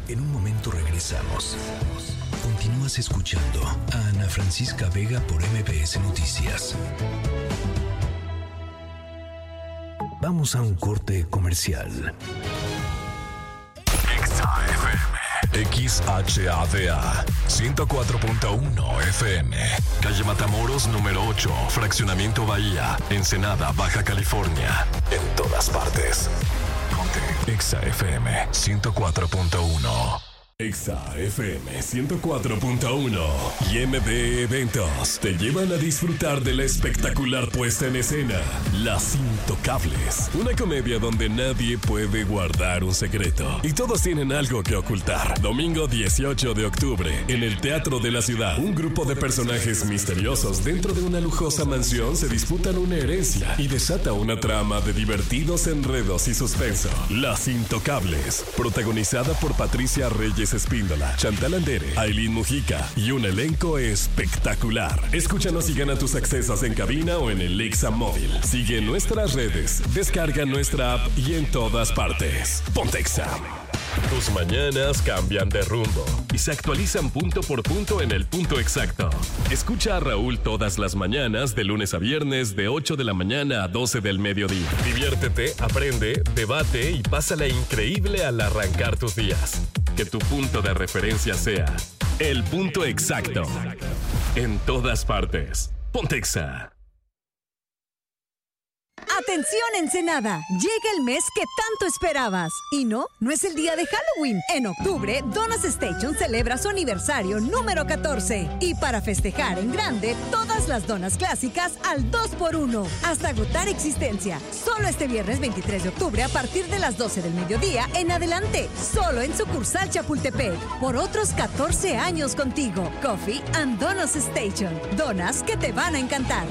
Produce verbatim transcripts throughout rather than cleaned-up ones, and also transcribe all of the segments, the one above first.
En un momento regresamos. Continúas escuchando a Ana Francisca Vega por M B S Noticias. Vamos a un corte comercial. X H A D A ciento cuatro punto uno F M, calle Matamoros número ocho, fraccionamiento Bahía, Ensenada, Baja California. En todas partes. Ponte Exa F M ciento cuatro punto uno. Exa F M ciento cuatro punto uno y M B Eventos te llevan a disfrutar de la espectacular puesta en escena Las Intocables, una comedia donde nadie puede guardar un secreto y todos tienen algo que ocultar. Domingo dieciocho de octubre en el Teatro de la Ciudad, un grupo de personajes misteriosos dentro de una lujosa mansión se disputan una herencia y desata una trama de divertidos enredos y suspenso. Las Intocables, protagonizada por Patricia Reyes Espíndola, Chantal Andere, Ailín Mujica y un elenco espectacular. Escúchanos y gana tus accesos en cabina o en el Exa móvil. Sigue nuestras redes, descarga nuestra app y en todas partes. Ponte Exa. Tus mañanas cambian de rumbo y se actualizan punto por punto en el punto exacto. Escucha a Raúl todas las mañanas de lunes a viernes de ocho de la mañana a doce del mediodía. Diviértete, aprende, debate y pásala increíble al arrancar tus días. Que tu punto de referencia sea el punto exacto. En todas partes. Ponte Exa. ¡Atención, Ensenada! Llega el mes que tanto esperabas. Y no, no es el día de Halloween. En octubre, Donas Station celebra su aniversario número catorce. Y para festejar en grande, todas las donas clásicas al dos por uno. Hasta agotar existencia. Solo este viernes veintitrés de octubre a partir de las doce del mediodía en adelante. Solo en sucursal Chapultepec. Por otros catorce años contigo. Coffee and Donas Station. Donas que te van a encantar.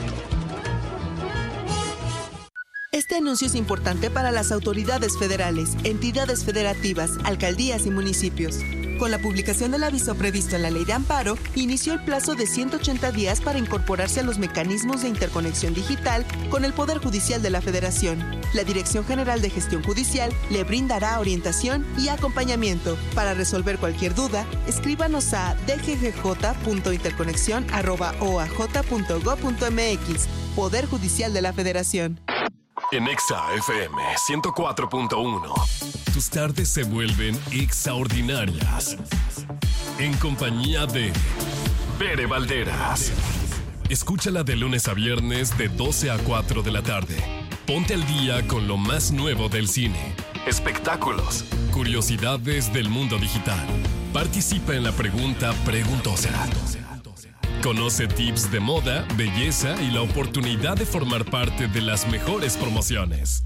Este anuncio es importante para las autoridades federales, entidades federativas, alcaldías y municipios. Con la publicación del aviso previsto en la Ley de Amparo, inició el plazo de ciento ochenta días para incorporarse a los mecanismos de interconexión digital con el Poder Judicial de la Federación. La Dirección General de Gestión Judicial le brindará orientación y acompañamiento. Para resolver cualquier duda, escríbanos a d g g j punto interconexión arroba o a j punto gob punto m x. Poder Judicial de la Federación. En Exa F M ciento cuatro punto uno, tus tardes se vuelven extraordinarias. En compañía de Bere Valderas. Escúchala de lunes a viernes de doce a cuatro de la tarde. Ponte al día con lo más nuevo del cine, espectáculos, curiosidades del mundo digital. Participa en la pregunta preguntosa. Conoce tips de moda, belleza y la oportunidad de formar parte de las mejores promociones.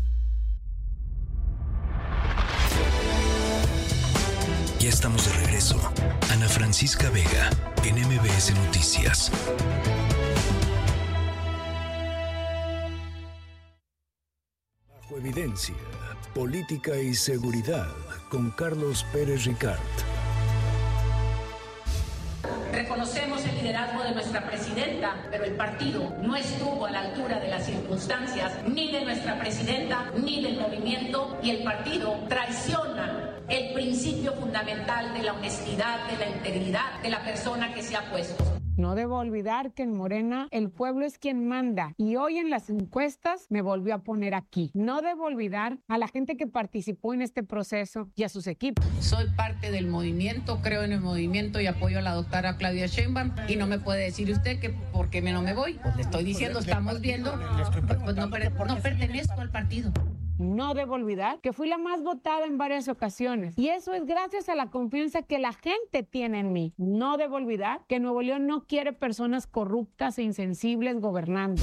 Ya estamos de regreso. Ana Francisca Vega, en M B S Noticias. Bajo evidencia, política y seguridad, con Carlos Pérez Ricard. Reconocemos el liderazgo de nuestra presidenta, pero el partido no estuvo a la altura de las circunstancias, ni de nuestra presidenta, ni del movimiento, y el partido traiciona el principio fundamental de la honestidad, de la integridad de la persona que se ha puesto. No debo olvidar que en Morena el pueblo es quien manda y hoy en las encuestas me volvió a poner aquí. No debo olvidar a la gente que participó en este proceso y a sus equipos. Soy parte del movimiento, creo en el movimiento y apoyo a la doctora Claudia Sheinbaum y no me puede decir usted que por qué me no me voy. Pues le estoy diciendo, estamos viendo, pues no, no pertenezco al partido. No debo olvidar que fui la más votada en varias ocasiones y eso es gracias a la confianza que la gente tiene en mí. No debo olvidar que Nuevo León no quiere personas corruptas e insensibles gobernando.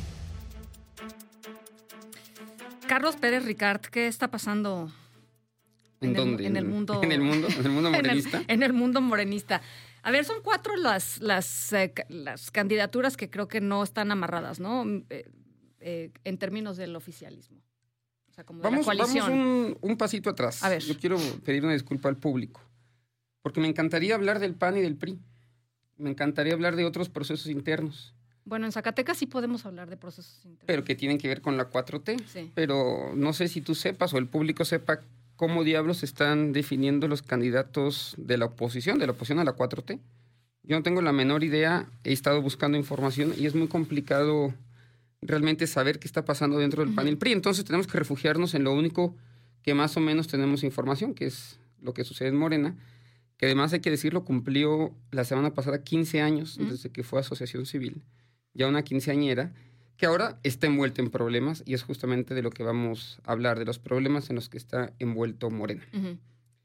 Carlos Pérez Ricard, ¿qué está pasando en, en, dónde? el, en el mundo? ¿En el mundo? ¿En el mundo morenista? en, el, en el mundo morenista. A ver, son cuatro las, las, eh, las candidaturas que creo que no están amarradas, ¿no? Eh, eh, en términos del oficialismo. O sea, como vamos, de la coalición. Vamos un, un pasito atrás. A ver. Yo quiero pedir una disculpa al público, porque me encantaría hablar del P A N y del P R I. Me encantaría hablar de otros procesos internos. Bueno, en Zacatecas sí podemos hablar de procesos internos. Pero que tienen que ver con la cuatro T. Sí. Pero no sé si tú sepas o el público sepa cómo diablos están definiendo los candidatos de la oposición, de la oposición a la cuatro T. Yo no tengo la menor idea, he estado buscando información y es muy complicado realmente saber qué está pasando dentro del uh-huh. P A N y el P R I. Entonces tenemos que refugiarnos en lo único que más o menos tenemos información, que es lo que sucede en Morena, que además hay que decirlo, cumplió la semana pasada quince años uh-huh. desde que fue asociación civil, ya una quinceañera, que ahora está envuelta en problemas y es justamente de lo que vamos a hablar, de los problemas en los que está envuelto Morena. Uh-huh.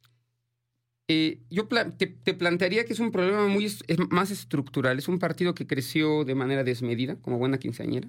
Eh, yo pla- te, te plantearía que es un problema muy es, es más estructural. Es un partido que creció de manera desmedida, como buena quinceañera.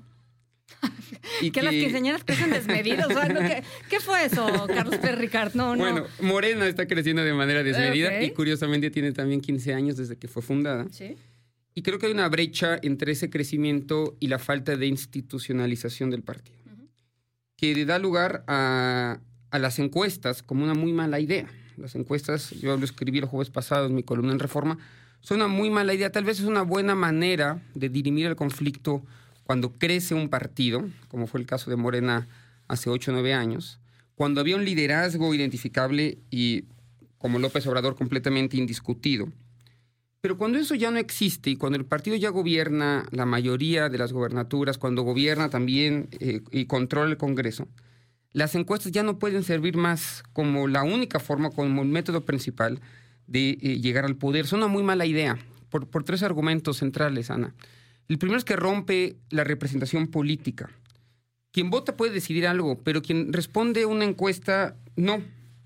y que, que las quinceañeras crecen desmedidas. O sea, ¿no? ¿Qué, ¿Qué fue eso, Carlos Pérez Ricard? No, bueno, no. Morena está creciendo de manera desmedida okay. y curiosamente tiene también quince años desde que fue fundada. Sí. Y creo que hay una brecha entre ese crecimiento y la falta de institucionalización del partido, uh-huh. que da lugar a, a las encuestas como una muy mala idea. Las encuestas, yo lo escribí el jueves pasado en mi columna en Reforma, son una muy mala idea. Tal vez es una buena manera de dirimir el conflicto cuando crece un partido, como fue el caso de Morena hace ocho o nueve años, cuando había un liderazgo identificable y, como López Obrador, completamente indiscutido. Pero cuando eso ya no existe y cuando el partido ya gobierna la mayoría de las gobernaturas, cuando gobierna también eh, y controla el Congreso, las encuestas ya no pueden servir más como la única forma, como el método principal de eh, llegar al poder. Es una muy mala idea, por, por tres argumentos centrales, Ana. El primero es que rompe la representación política. Quien vota puede decidir algo, pero quien responde a una encuesta, no.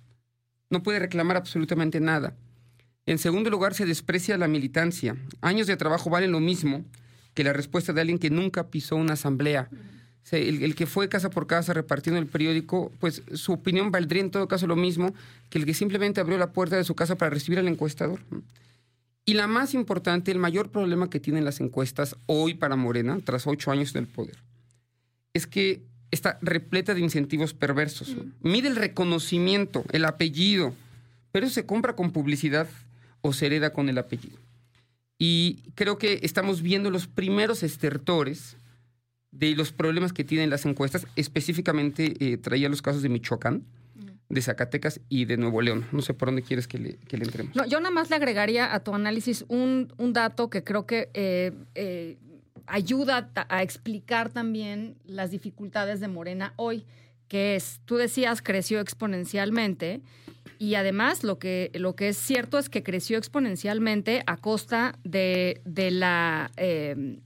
No puede reclamar absolutamente nada. En segundo lugar, se desprecia la militancia. Años de trabajo valen lo mismo que la respuesta de alguien que nunca pisó una asamblea. O sea, el, el que fue casa por casa repartiendo el periódico, pues su opinión valdría en todo caso lo mismo que el que simplemente abrió la puerta de su casa para recibir al encuestador. Y la más importante, el mayor problema que tienen las encuestas hoy para Morena, tras ocho años del poder, es que está repleta de incentivos perversos. Mm. Mide el reconocimiento, el apellido, pero eso se compra con publicidad o se hereda con el apellido. Y creo que estamos viendo los primeros estertores de los problemas que tienen las encuestas. Específicamente eh, traía los casos de Michoacán, de Zacatecas y de Nuevo León. No sé por dónde quieres que le, que le entremos. No, yo nada más le agregaría a tu análisis un, un dato que creo que eh, eh, ayuda a, a explicar también las dificultades de Morena hoy, que es, tú decías, creció exponencialmente y además lo que, lo que es cierto es que creció exponencialmente a costa de, de la... Eh,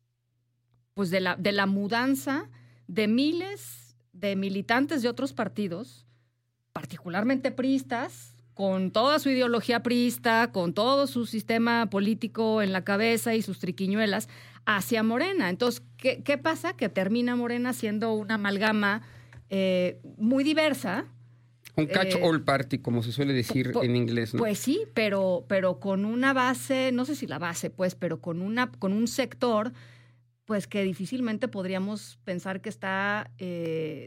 pues de la, de la mudanza de miles de militantes de otros partidos, particularmente priistas, con toda su ideología priista, con todo su sistema político en la cabeza y sus triquiñuelas, hacia Morena. Entonces, ¿qué, qué pasa? Que termina Morena siendo una amalgama eh, muy diversa. Un catch eh, all party, como se suele decir po, en inglés, ¿no? Pues sí, pero, pero con una base, no sé si la base, pues, pero con, una, con un sector pues que difícilmente podríamos pensar que está eh,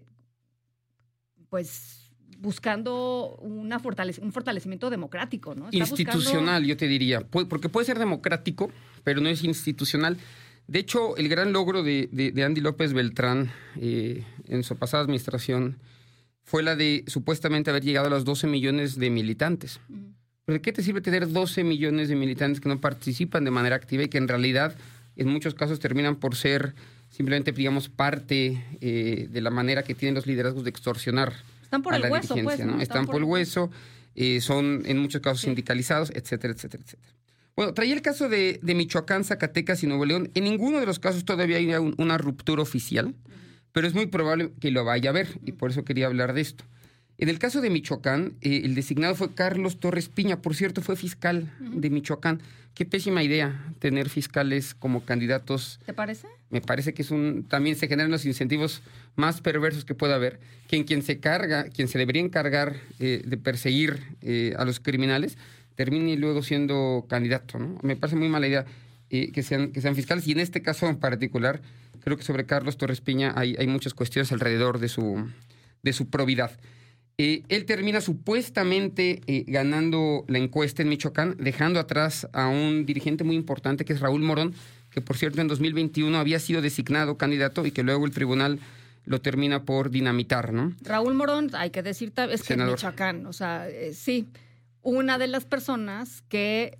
pues buscando una fortalece- un fortalecimiento democrático, ¿no? Está institucional, buscando... yo te diría, porque puede ser democrático, pero no es institucional. De hecho, el gran logro de, de, de Andy López Beltrán eh, en su pasada administración fue la de supuestamente haber llegado a los doce millones de militantes. Uh-huh. ¿Pero de qué te sirve tener doce millones de militantes que no participan de manera activa y que en realidad en muchos casos terminan por ser simplemente, digamos, parte eh, de la manera que tienen los liderazgos de extorsionar Están por a el la hueso, dirigencia, pues, ¿no? ¿no? Están, Están por el hueso, eh, son en muchos casos sí. sindicalizados, etcétera, etcétera, etcétera. Bueno, traía el caso de, de Michoacán, Zacatecas y Nuevo León. En ninguno de los casos todavía hay un, una ruptura oficial, uh-huh. pero es muy probable que lo vaya a haber, uh-huh. y por eso quería hablar de esto. En el caso de Michoacán, eh, el designado fue Carlos Torres Piña, por cierto, fue fiscal uh-huh. de Michoacán. Qué pésima idea tener fiscales como candidatos. ¿Te parece? Me parece que es un también se generan los incentivos más perversos que pueda haber, que en quien se carga, quien se debería encargar eh, de perseguir eh, a los criminales, termine luego siendo candidato, ¿no? Me parece muy mala idea eh, que sean que sean fiscales, y en este caso en particular, creo que sobre Carlos Torres Piña hay, hay muchas cuestiones alrededor de su, de su probidad. Eh, él termina supuestamente eh, ganando la encuesta en Michoacán, dejando atrás a un dirigente muy importante que es Raúl Morón, que por cierto en dos mil veintiuno había sido designado candidato y que luego el tribunal lo termina por dinamitar, ¿no? Raúl Morón, hay que decir, es que en Senador. Michoacán, o sea, eh, sí, una de las personas que